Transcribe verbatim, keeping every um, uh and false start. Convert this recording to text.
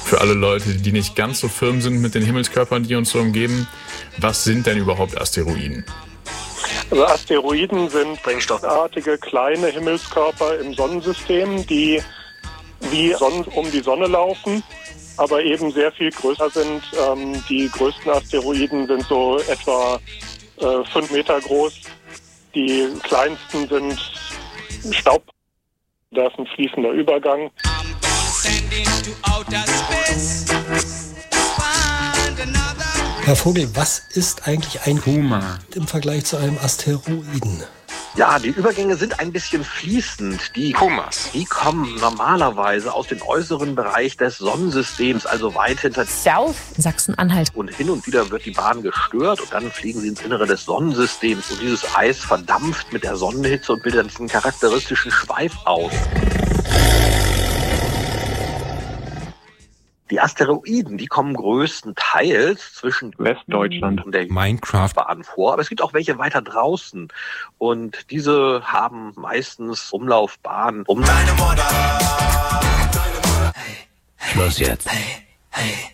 Für alle Leute, die nicht ganz so firm sind mit den Himmelskörpern, die uns so umgeben, was sind denn überhaupt Asteroiden? Also Asteroiden sind sprengstoffartige kleine Himmelskörper im Sonnensystem, die wie Sonnen um die Sonne laufen, aber eben sehr viel größer sind. Ähm, die größten Asteroiden sind so etwa äh, fünf Meter groß. Die kleinsten sind Staub. Da ist ein fließender Übergang. Herr Vogel, was ist eigentlich ein Puma im Vergleich zu einem Asteroiden? Ja, die Übergänge sind ein bisschen fließend. Die Pumas, die kommen normalerweise aus dem äußeren Bereich des Sonnensystems, also weit hinter South Sachsen-Anhalt. Und hin und wieder wird die Bahn gestört und dann fliegen sie ins Innere des Sonnensystems. Und dieses Eis verdampft mit der Sonnenhitze und bildet diesen charakteristischen Schweif aus. Die Asteroiden, die kommen größtenteils zwischen Westdeutschland und der Minecraft-Bahn vor, aber es gibt auch welche weiter draußen und diese haben meistens Umlaufbahnen um... Schluss jetzt. Hey, hey.